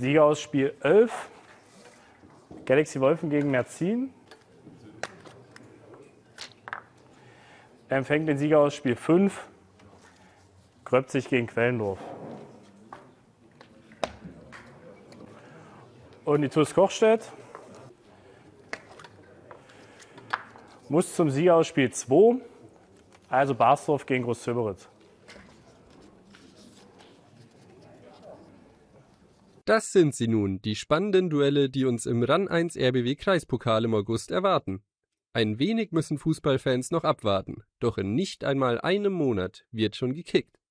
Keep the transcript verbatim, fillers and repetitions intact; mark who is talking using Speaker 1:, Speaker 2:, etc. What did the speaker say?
Speaker 1: Sieger aus Spiel elf, Galaxy Wolfen gegen Merzin. Er empfängt den Sieger aus Spiel fünf, Gröbzig gegen Quellendorf. Und die T U S Kochstedt muss zum Sieger aus Spiel zwei, also Barsdorf gegen Großzöberitz.
Speaker 2: Das sind sie nun, die spannenden Duelle, die uns im RAN eins R B W-Kreispokal im August erwarten. Ein wenig müssen Fußballfans noch abwarten, doch in nicht einmal einem Monat wird schon gekickt.